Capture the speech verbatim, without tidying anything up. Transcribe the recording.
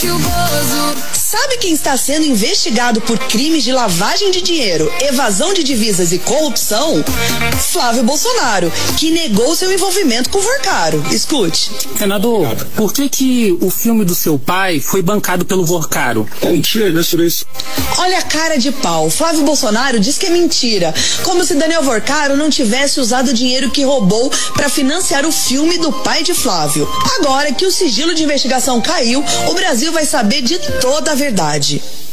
que o Bozo. Sabe quem está sendo investigado por crimes de lavagem de dinheiro, evasão de divisas e corrupção? Flávio Bolsonaro, que negou seu envolvimento com o Vorcaro. Escute. Senador, por que que o filme do seu pai foi bancado pelo Vorcaro? É mentira, isso isso. Olha a cara de pau. Flávio Bolsonaro diz que é mentira. Como se Daniel Vorcaro não tivesse usado o dinheiro que roubou para financiar o filme do pai de Flávio. Agora que o sigilo de investigação caiu, o Brasil vai saber de toda a verdade.